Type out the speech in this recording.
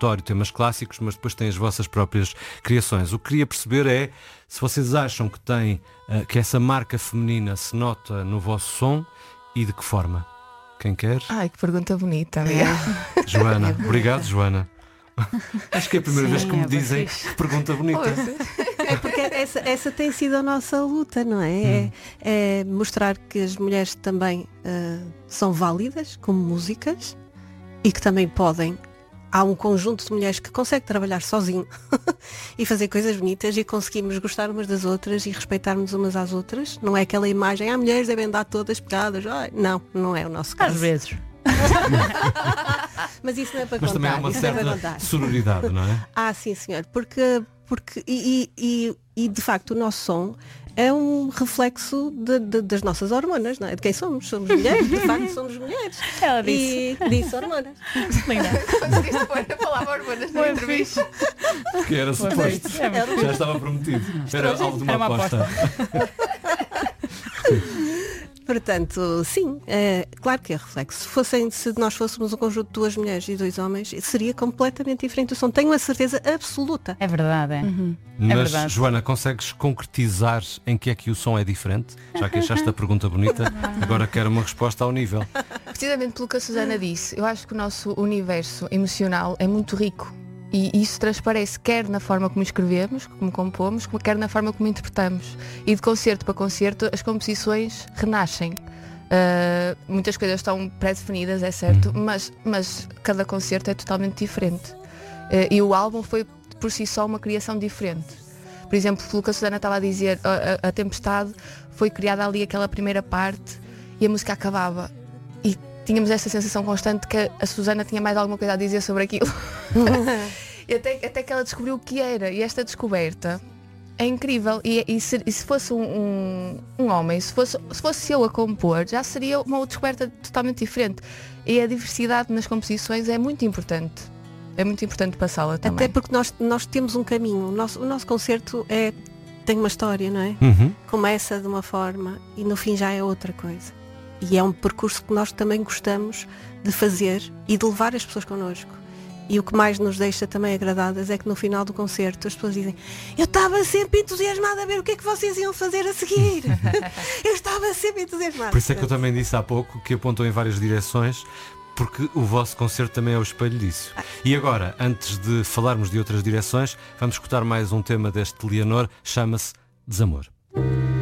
repertório, temas clássicos, mas depois têm as vossas próprias criações. O que queria perceber é se vocês acham que essa marca feminina se nota no vosso som e de que forma. Quem quer? Ai, que pergunta bonita. Joana, obrigado, Joana. Acho que é a primeira vez que me dizem que pergunta bonita. É porque essa tem sido a nossa luta, não é? É mostrar que as mulheres também são válidas como músicas e que também podem. Há um conjunto de mulheres que consegue trabalhar sozinho e fazer coisas bonitas e conseguimos gostar umas das outras e respeitarmos umas às outras. Não é aquela imagem, as mulheres devem andar todas pegadas. Não é o nosso caso. Às vezes. Mas isso não é para Mas contar. também há uma certa sororidade, não é? Sim, senhor. Porque de facto o nosso som é um reflexo das nossas hormonas, não é? De quem somos? Somos mulheres, de facto somos mulheres. Ela disse. E disse hormonas. Conseguiste pôr a palavra hormonas na entrevista. Porque era suposto. Já estava prometido. Era algo de uma aposta. Portanto, sim, claro que é reflexo. Se nós fôssemos um conjunto de 2 mulheres e 2 homens, seria completamente diferente o som. Tenho a certeza absoluta. É verdade, é. Mas, verdade. Joana, consegues concretizar em que é que o som é diferente? Já que achaste a pergunta bonita, agora quero uma resposta ao nível. Precisamente pelo que a Susana disse, eu acho que o nosso universo emocional é muito rico. E isso transparece quer na forma como escrevemos, como compomos, quer na forma como interpretamos. E de concerto para concerto as composições renascem. Muitas coisas estão pré-definidas, é certo, mas cada concerto é totalmente diferente. E o álbum foi por si só uma criação diferente. Por exemplo, pelo que a Susana estava a dizer, a Tempestade foi criada ali aquela primeira parte e a música acabava. E tínhamos essa sensação constante que a Susana tinha mais alguma coisa a dizer sobre aquilo. E até que ela descobriu o que era. E esta descoberta é incrível. E se fosse um homem, se fosse eu a compor, já seria uma descoberta totalmente diferente. E a diversidade nas composições é muito importante. É muito importante passá-la também. Até porque nós temos um caminho. O nosso concerto tem uma história, não é? Começa de uma forma e no fim já é outra coisa. E é um percurso que nós também gostamos de fazer e de levar as pessoas connosco. E o que mais nos deixa também agradadas é que no final do concerto as pessoas dizem: eu estava sempre entusiasmada a ver o que é que vocês iam fazer a seguir. Eu estava sempre entusiasmada. Por isso é que eu também disse há pouco que apontou em várias direções, porque o vosso concerto também é o espelho disso. E agora, antes de falarmos de outras direções, vamos escutar mais um tema deste Leonor, chama-se Desamor.